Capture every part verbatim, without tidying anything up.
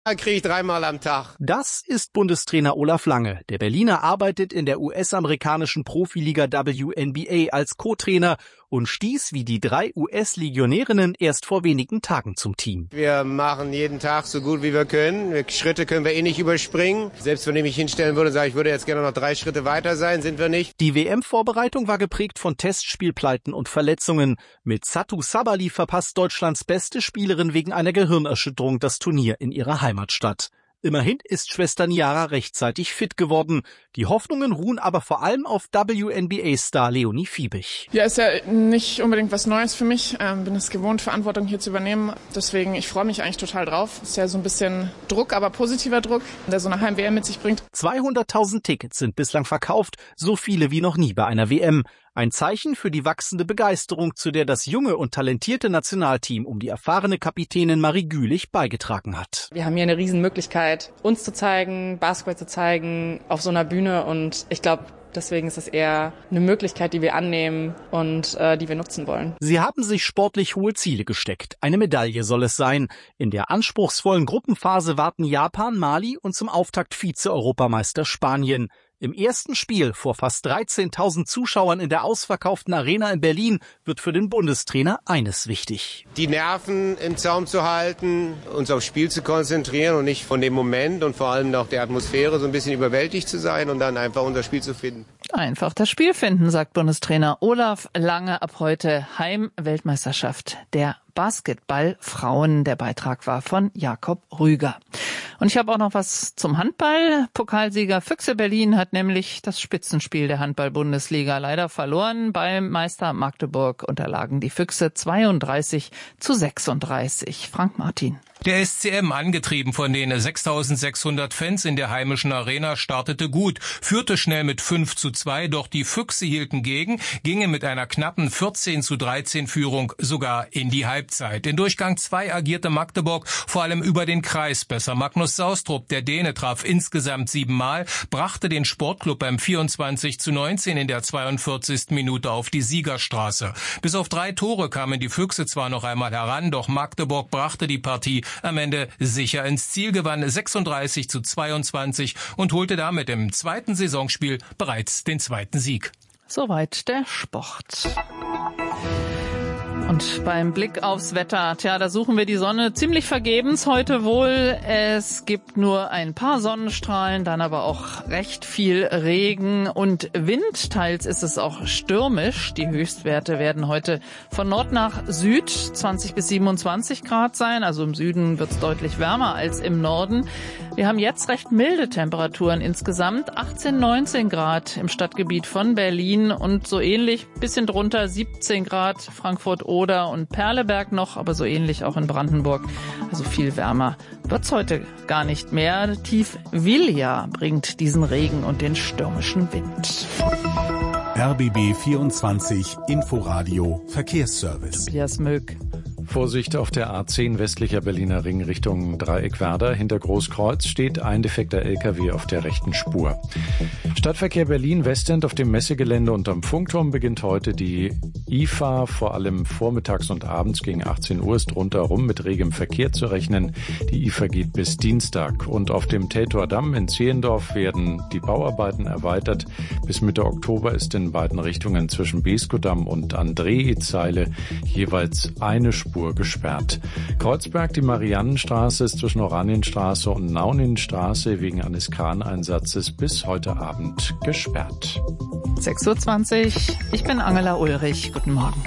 kriege ich dreimal am Tag. Das ist Bundestrainer Olaf Lange. Der Berliner arbeitet in der U S-amerikanischen Profiliga W N B A als Co-Trainer und stieß wie die drei U S-Legionärinnen erst vor wenigen Tagen zum Team. Wir machen jeden Tag so gut wie wir können. Schritte können wir eh nicht überspringen. Selbst wenn ich mich hinstellen würde und sage, ich würde jetzt gerne noch drei Schritte weiter sein, sind wir nicht. Die W M-Vorbereitung war geprägt von Testspielpleiten und Verletzungen. Mit Satu Sabali verpasst Deutschlands beste Spielerin wegen einer Gehirnerschütterung das Turnier in ihrer Heimatstadt. Immerhin ist Schwester Niara rechtzeitig fit geworden. Die Hoffnungen ruhen aber vor allem auf W N B A-Star Leonie Fiebig. Ja, ist ja nicht unbedingt was Neues für mich. Ähm, bin es gewohnt, Verantwortung hier zu übernehmen. Deswegen, ich freue mich eigentlich total drauf. Ist ja so ein bisschen Druck, aber positiver Druck, der so eine Heim-W M mit sich bringt. zweihunderttausend Tickets sind bislang verkauft, so viele wie noch nie bei einer W M. Ein Zeichen für die wachsende Begeisterung, zu der das junge und talentierte Nationalteam um die erfahrene Kapitänin Marie Gülich beigetragen hat. Wir haben hier eine Riesenmöglichkeit, uns zu zeigen, Basketball zu zeigen auf so einer Bühne, und ich glaube, deswegen ist es eher eine Möglichkeit, die wir annehmen und äh, die wir nutzen wollen. Sie haben sich sportlich hohe Ziele gesteckt. Eine Medaille soll es sein. In der anspruchsvollen Gruppenphase warten Japan, Mali und zum Auftakt Vize-Europameister Spanien. Im ersten Spiel vor fast dreizehntausend Zuschauern in der ausverkauften Arena in Berlin wird für den Bundestrainer eines wichtig: Die Nerven im Zaum zu halten, uns aufs Spiel zu konzentrieren und nicht von dem Moment und vor allem auch der Atmosphäre so ein bisschen überwältigt zu sein und dann einfach unser Spiel zu finden. Einfach das Spiel finden, sagt Bundestrainer Olaf Lange. Ab heute Heim-Weltmeisterschaft der Basketballfrauen. Der Beitrag war von Jakob Rüger. Und ich habe auch noch was zum Handball. Pokalsieger Füchse Berlin hat nämlich das Spitzenspiel der Handball-Bundesliga leider verloren. Beim Meister Magdeburg unterlagen die Füchse zweiunddreißig zu sechsunddreißig. Frank Martin. Der S C M, angetrieben von den sechstausendsechshundert Fans in der heimischen Arena, startete gut, führte schnell mit fünf zu zwei, doch die Füchse hielten gegen, gingen mit einer knappen vierzehn zu dreizehn Führung sogar in die Halbzeit. In Durchgang zwei agierte Magdeburg vor allem über den Kreis besser. Magnus Saustrup, der Däne, traf insgesamt siebenmal, brachte den Sportclub beim vierundzwanzig zu neunzehn in der zweiundvierzigsten Minute auf die Siegerstraße. Bis auf drei Tore kamen die Füchse zwar noch einmal heran, doch Magdeburg brachte die Partie am Ende sicher ins Ziel, gewann sechsunddreißig zu zweiundzwanzig und holte damit im zweiten Saisonspiel bereits den zweiten Sieg. Soweit der Sport. Und beim Blick aufs Wetter, tja, da suchen wir die Sonne ziemlich vergebens heute wohl. Es gibt nur ein paar Sonnenstrahlen, dann aber auch recht viel Regen und Wind. Teils ist es auch stürmisch. Die Höchstwerte werden heute von Nord nach Süd zwanzig bis siebenundzwanzig Grad sein. Also im Süden wird es deutlich wärmer als im Norden. Wir haben jetzt recht milde Temperaturen insgesamt. achtzehn, neunzehn Grad im Stadtgebiet von Berlin und so ähnlich, bisschen drunter siebzehn Grad Frankfurt Oder und Perleberg noch, aber so ähnlich auch in Brandenburg. Also viel wärmer wird's heute gar nicht mehr. Tief Vilja bringt diesen Regen und den stürmischen Wind. R B B vierundzwanzig Inforadio Verkehrsservice. Tobias Möck. Vorsicht auf der A zehn westlicher Berliner Ring Richtung Dreieckwerder. Hinter Großkreuz steht ein defekter L K W auf der rechten Spur. Stadtverkehr Berlin Westend auf dem Messegelände unterm Funkturm beginnt heute die I F A. Vor allem vormittags und abends gegen achtzehn Uhr ist rundherum mit regem Verkehr zu rechnen. Die I F A geht bis Dienstag. Und auf dem Teltower Damm in Zehlendorf werden die Bauarbeiten erweitert. Bis Mitte Oktober ist in beiden Richtungen zwischen Beskodamm und Andrei-Zeile jeweils eine Spur gesperrt. Kreuzberg, die Mariannenstraße ist zwischen Oranienstraße und Nauninstraße wegen eines Kraneinsatzes bis heute Abend gesperrt. sechs Uhr zwanzig. Ich bin Angela Ulrich. Guten Morgen.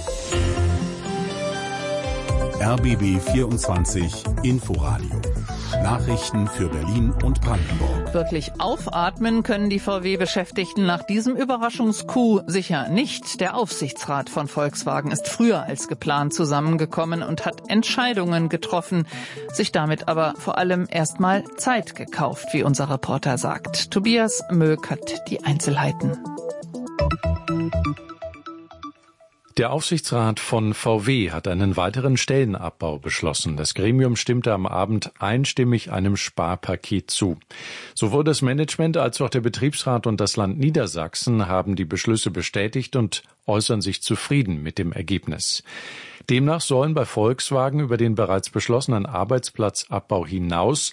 R B B vierundzwanzig Inforadio. Nachrichten für Berlin und Brandenburg. Wirklich aufatmen können die V W-Beschäftigten nach diesem Überraschungscoup sicher nicht. Der Aufsichtsrat von Volkswagen ist früher als geplant zusammengekommen und hat Entscheidungen getroffen, sich damit aber vor allem erstmal Zeit gekauft, wie unser Reporter sagt. Tobias Möck hat die Einzelheiten. Der Aufsichtsrat von V W hat einen weiteren Stellenabbau beschlossen. Das Gremium stimmte am Abend einstimmig einem Sparpaket zu. Sowohl das Management als auch der Betriebsrat und das Land Niedersachsen haben die Beschlüsse bestätigt und äußern sich zufrieden mit dem Ergebnis. Demnach sollen bei Volkswagen über den bereits beschlossenen Arbeitsplatzabbau hinaus